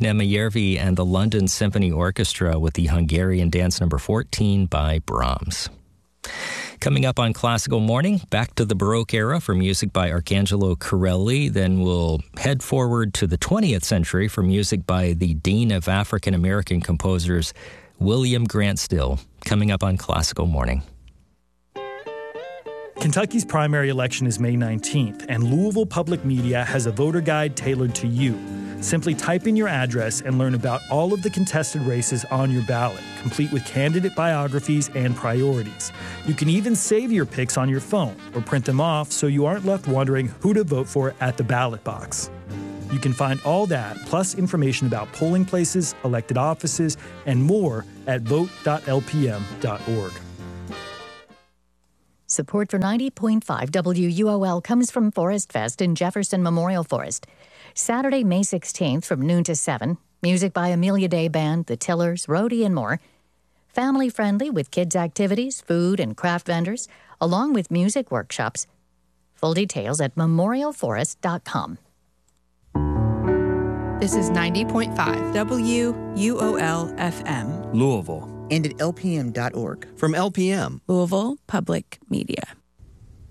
Nemajärvi and the London Symphony Orchestra with the Hungarian Dance Number 14 by Brahms. Coming up on Classical Morning, back to the Baroque era for music by Arcangelo Corelli. Then we'll head forward to the 20th century for music by the Dean of African American Composers, William Grant Still. Coming up on Classical Morning. Kentucky's primary election is May 19th, and Louisville Public Media has a voter guide tailored to you. Simply type in your address and learn about all of the contested races on your ballot, complete with candidate biographies and priorities. You can even save your picks on your phone or print them off so you aren't left wondering who to vote for at the ballot box. You can find all that, plus information about polling places, elected offices, and more at vote.lpm.org. Support for 90.5 WUOL comes from Forest Fest in Jefferson Memorial Forest. Saturday, May 16th from noon to 7. Music by Amelia Day Band, The Tillers, Rhodey, and more. Family friendly with kids' activities, food, and craft vendors, along with music workshops. Full details at memorialforest.com. This is 90.5 WUOL FM. Louisville. And at lpm.org. From LPM. Louisville Public Media.